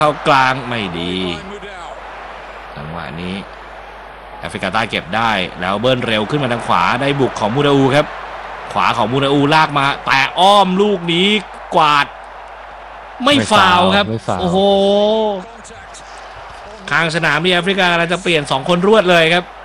เข้ากลางไม่ดีจังหวะนี้แอฟริกาใต้เก็บได้แล้วเบิ้ลเร็วขึ้นมาทางขวาได้บุกของมูราอูครับขวาของมูราอูลากมาแต่อ้อมลูกนี้กวาดไม่ฟาวครับโอ้โหข้างสนามมีแอฟริกากำลังจะเปลี่ยน2 คนรวดเลยครับ